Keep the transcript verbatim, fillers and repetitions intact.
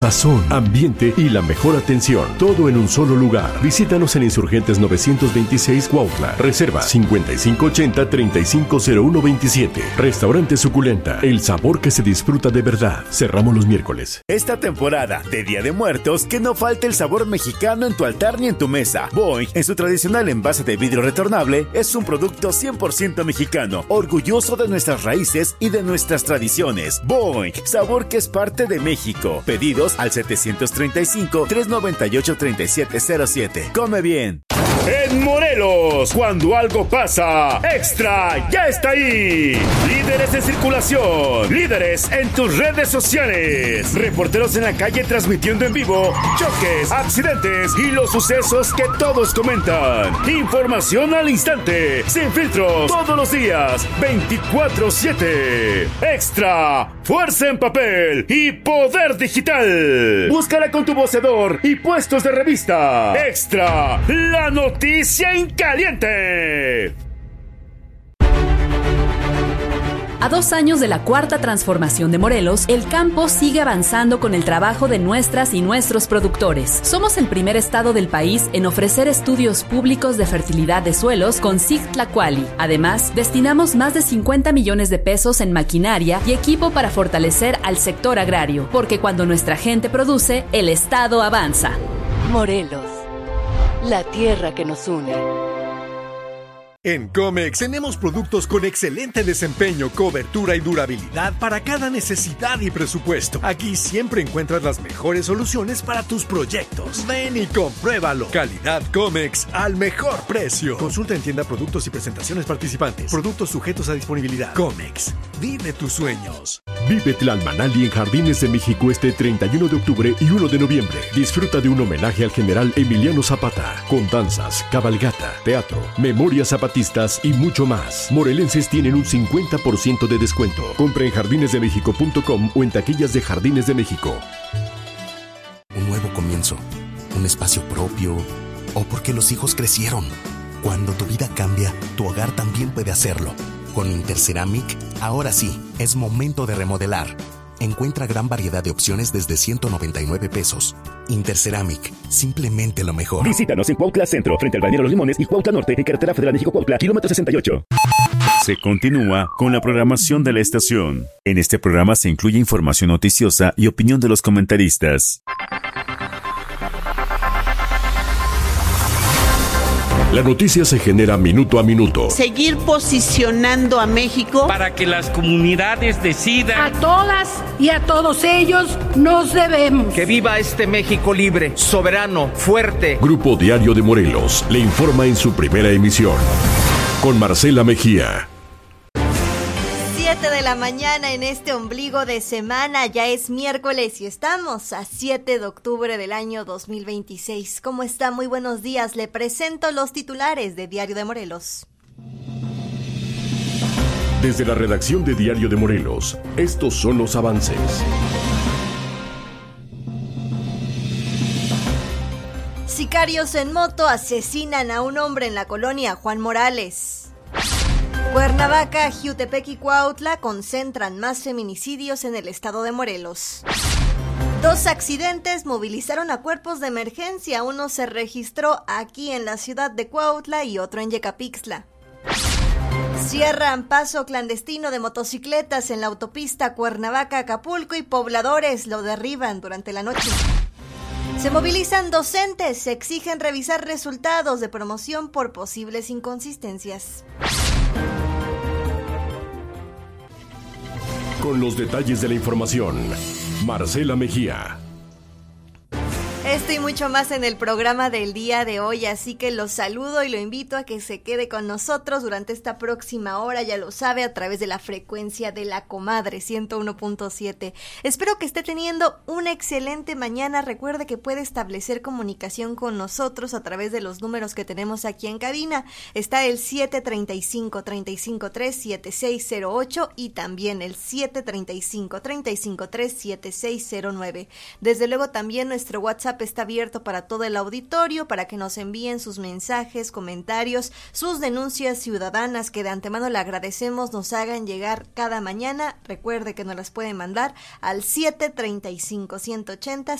sazón, ambiente y la mejor atención. Todo en un solo lugar. Visítanos en Insurgentes novecientos veintiséis Cuautla. Reserva cincuenta y cinco ochenta, treinta y cinco cero uno veintisiete. Restaurante Suculenta. El sabor que se disfruta de verdad. Cerramos los miércoles. Esta temporada de Día de Muertos, que no falte el sabor mexicano en tu altar ni en tu mesa. Boing, en su tradicional envase de vidrio retornable, es un producto cien por ciento mexicano, orgulloso de nuestras raíces y de nuestras tradiciones. Boing, sabor que es parte de México. Pedidos al setecientos treinta y cinco, trescientos noventa y ocho, treinta y siete cero siete. Come bien. En Morelos, cuando algo pasa, Extra ya está ahí. Líderes en circulación, líderes en tus redes sociales, reporteros en la calle transmitiendo en vivo choques, accidentes y los sucesos que todos comentan. Información al instante, sin filtros, todos los días, veinticuatro siete. Extra, fuerza en papel y poder digital. Búscala con tu voceador y puestos de revista. Extra, la noticia en caliente. A dos años de la cuarta transformación de Morelos, el campo sigue avanzando con el trabajo de nuestras y nuestros productores. Somos el primer estado del país en ofrecer estudios públicos de fertilidad de suelos con S I G Tlacuali. Además, destinamos más de cincuenta millones de pesos en maquinaria y equipo para fortalecer al sector agrario, porque cuando nuestra gente produce, el estado avanza. Morelos, la tierra que nos une. En Comex tenemos productos con excelente desempeño, cobertura y durabilidad para cada necesidad y presupuesto. Aquí siempre encuentras las mejores soluciones para tus proyectos. Ven y compruébalo. Calidad Comex al mejor precio. Consulta en tienda productos y presentaciones participantes. Productos sujetos a disponibilidad. Comex, vive tus sueños. Vive Tlalmanali en Jardines de México este treinta y uno de octubre y uno de noviembre. Disfruta de un homenaje al general Emiliano Zapata, con danzas, cabalgata, teatro, memorias zapatistas y mucho más. Morelenses tienen un cincuenta por ciento de descuento. Compra en jardines de méxico punto com o en taquillas de Jardines de México. Un nuevo comienzo, un espacio propio, o porque los hijos crecieron. Cuando tu vida cambia, tu hogar también puede hacerlo. Con Interceramic, ahora sí, es momento de remodelar. Encuentra gran variedad de opciones desde ciento noventa y nueve pesos. Interceramic, simplemente lo mejor. Visítanos en Cuautla Centro, frente al Balneario Los Limones, y Cuautla Norte, en Carretera Federal México-Cuautla, kilómetro sesenta y ocho. Se continúa con la programación de la estación. En este programa se incluye información noticiosa y opinión de los comentaristas. La noticia se genera minuto a minuto. Seguir posicionando a México para que las comunidades decidan. A todas y a todos ellos nos debemos. Que viva este México libre, soberano, fuerte. Grupo Diario de Morelos le informa en su primera emisión. Con Marcela Mejía. siete de la mañana en este ombligo de semana, ya es miércoles y estamos a siete de octubre del año dos mil veintiséis. ¿Cómo está? Muy buenos días, le presento los titulares de Diario de Morelos. Desde la redacción de Diario de Morelos, estos son los avances. Sicarios en moto asesinan a un hombre en la colonia Juan Morales. Cuernavaca, Jiutepec y Cuautla concentran más feminicidios en el estado de Morelos. Dos accidentes movilizaron a cuerpos de emergencia. Uno se registró aquí en la ciudad de Cuautla y otro en Yecapixtla. Cierran paso clandestino de motocicletas en la autopista Cuernavaca-Acapulco y pobladores lo derriban durante la noche. Se movilizan docentes, se exigen revisar resultados de promoción por posibles inconsistencias. Con los detalles de la información, Marcela Mejía. Esto y mucho más en el programa del día de hoy, así que los saludo y lo invito a que se quede con nosotros durante esta próxima hora, ya lo sabe, a través de la frecuencia de La Comadre ciento uno punto siete. Espero que esté teniendo una excelente mañana. Recuerde que puede establecer comunicación con nosotros a través de los números que tenemos aquí en cabina. Está el siete treinta y cinco, treinta y cinco tres, setenta y seis cero ocho y también el siete treinta y cinco, treinta y cinco tres, setenta y seis cero nueve. Desde luego también nuestro WhatsApp está abierto para todo el auditorio, para que nos envíen sus mensajes, comentarios, sus denuncias ciudadanas que de antemano le agradecemos nos hagan llegar cada mañana. Recuerde que nos las pueden mandar al siete treinta y cinco, ciento ochenta,